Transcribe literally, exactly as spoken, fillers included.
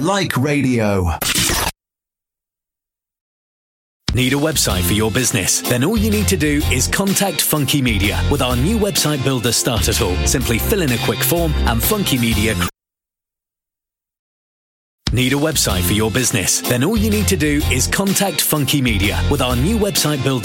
like radio. Need a website for your business? Then all you need to do is contact Funky Media with our new website builder starter tool. Simply fill in a quick form and Funky Media. Need a website for your business? Then all you need to do is contact Funky Media with our new website builder.